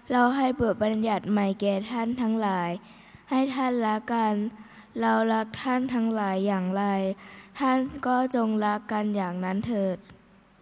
เราให้บทบัญญัติใหม่แก่ท่านทั้งหลายให้ท่านรักกันเรารักท่านทั้งหลายอย่างไรท่านก็จงรักกันอย่างนั้นเถิด